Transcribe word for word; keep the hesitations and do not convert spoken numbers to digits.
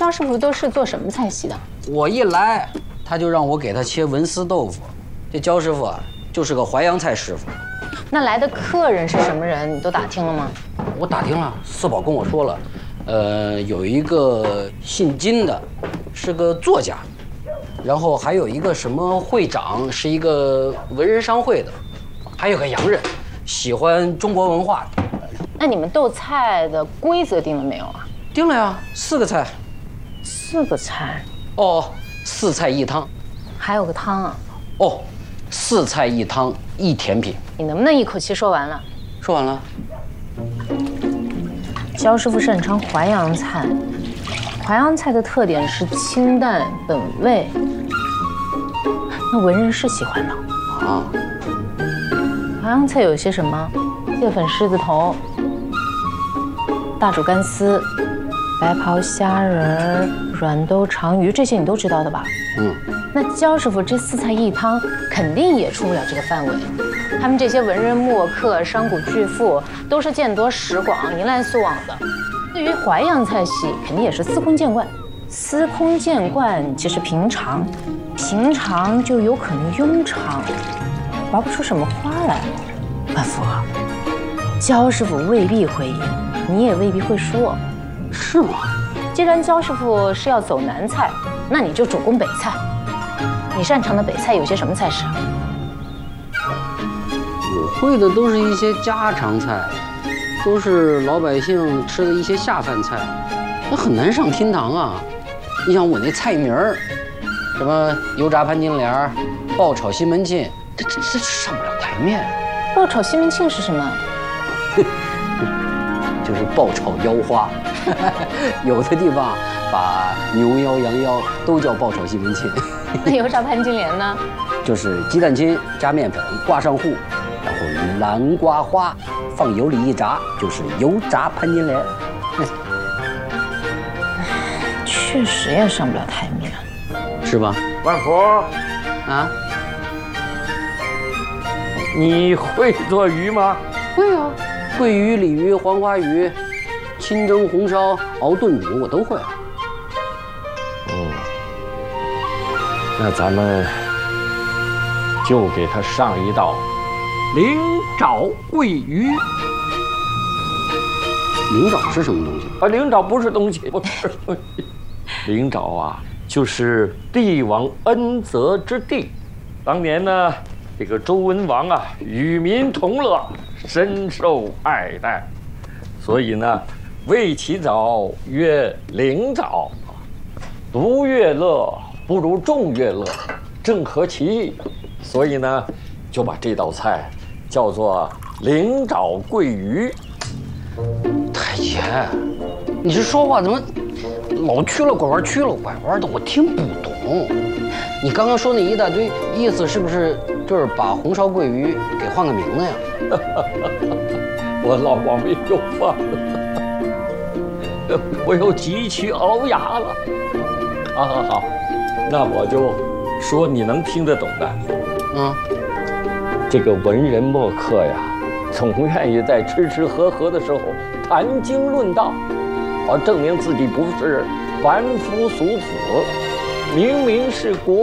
焦师傅都是做什么菜系的？ 我一来，他就让我给他切文思豆腐。这焦师傅啊，就是个淮扬菜师傅。 那来的客人是什么人？你都打听了吗？ 我打听了，四宝跟我说了，呃，有一个姓金的，是个作家，然后还有一个什么会长，是一个文人商会的，还有个洋人，喜欢中国文化的。 那你们斗菜的规则定了没有啊？ 定了呀，四个菜。 四个菜。 哦，四菜一汤。 还有个汤啊。 哦，四菜一汤一甜品。 你能不能一口气说完了？ 说完了。 焦师傅擅长淮扬菜，淮扬菜的特点是清淡本味，那文人是喜欢的啊。 淮扬菜有些什么？蟹粉狮子头、大煮干丝、白袍虾仁、软豆长鱼，这些你都知道的吧？ 嗯。 那焦师傅这四菜一汤肯定也出不了这个范围。他们这些文人墨客、商贾巨富都是见多识广、迎来素往的，对于淮扬菜系肯定也是司空见惯。司空见惯其实平常，平常就有可能庸常，玩不出什么花来。万福啊，焦师傅未必会赢，你也未必会输。 是吗？ 既然焦师傅是要走南菜，那你就主攻北菜。你擅长的北菜有些什么菜式？ 我会的都是一些家常菜，都是老百姓吃的一些下饭菜，那很难上厅堂啊。你想我那菜名儿，什么油炸潘金莲、爆炒西门庆，这这这上不了台面。 爆炒西门庆是什么？ 就是爆炒腰花。有的地方把牛腰、羊腰都叫爆炒西门庆。 那油炸潘金莲呢？ 就是鸡蛋清加面粉挂上糊，然后南瓜花放油里一炸，就是油炸潘金莲。 确实也上不了台面， 是吧？ 万福啊， 你会做鱼吗？ 会啊，桂鱼、鲤鱼、黄花鱼，清蒸、红烧、熬、炖、煮，我都会。 嗯，那咱们就给他上一道灵爪桂鱼。 灵爪是什么东西？ 啊，灵爪不是东西，不是东西。灵爪啊，就是帝王恩泽之地。当年呢，这个周文王啊，与民同乐，深受爱戴，所以呢，为其藻曰灵爪。独乐乐不如众乐乐，正合其意。所以呢，就把这道菜叫做灵爪桂鱼。 太爷，你这说话怎么老曲了拐弯，曲了拐弯的？我听不懂。你刚刚说那一大堆，意思是不是就是把红烧桂鱼给换个名字呀？ 我老王命又犯了，我又急需熬牙了。好好好，那我就说你能听得懂的。 嗯， 这个文人墨客呀，总愿意在吃吃喝喝的时候谈经论道，好证明自己不是凡夫俗子，明明是国